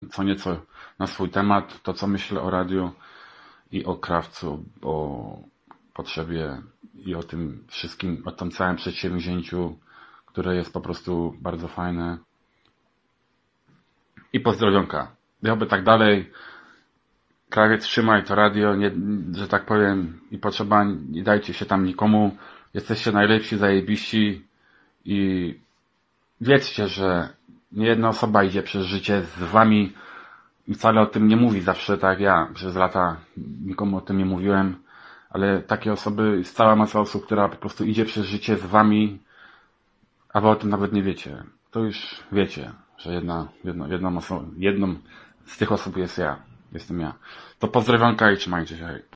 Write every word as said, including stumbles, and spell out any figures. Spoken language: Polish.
co nieco na swój temat, to co myślę o radiu i o krawcu, o potrzebie i o tym wszystkim, o tym całym przedsięwzięciu, które jest po prostu bardzo fajne. I pozdrowionka. Ja by tak dalej. Krawiec, trzymaj to radio, nie, że tak powiem, i potrzeba, nie dajcie się tam nikomu. Jesteście najlepsi, zajebiści i wiedzcie, że nie jedna osoba idzie przez życie z wami i wcale o tym nie mówi zawsze, tak jak ja przez lata nikomu o tym nie mówiłem, ale takie osoby, jest cała masa osób, która po prostu idzie przez życie z wami, a wy o tym nawet nie wiecie. To już wiecie, że jedna, jedno, jedną, osobą, jedną z tych osób jest ja. Jestem ja. To pozdrowionka i trzymajcie się. Hej.